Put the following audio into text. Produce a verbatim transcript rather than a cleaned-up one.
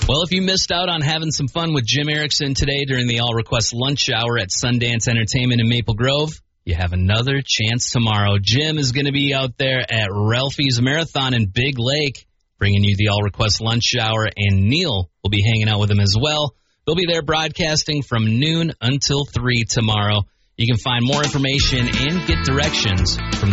Well, if you missed out on having some fun with Jim Erickson today during the All Request Lunch Hour at Sundance Entertainment in Maple Grove, you have another chance tomorrow. Jim is going to be out there at Ralphie's Marathon in Big Lake, bringing you the All Request Lunch Hour, and Neil will be hanging out with him as well. They'll be there broadcasting from noon until three tomorrow. You can find more information and get directions from